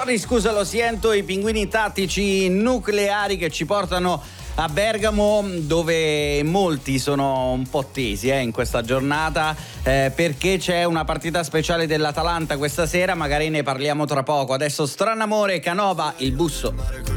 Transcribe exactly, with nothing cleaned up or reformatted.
Johnny scusa lo siento, i pinguini tattici nucleari che ci portano a Bergamo, dove molti sono un po' tesi eh, in questa giornata eh, perché c'è una partita speciale dell'Atalanta questa sera, magari ne parliamo tra poco. Adesso Stranamore, Canova, il busso.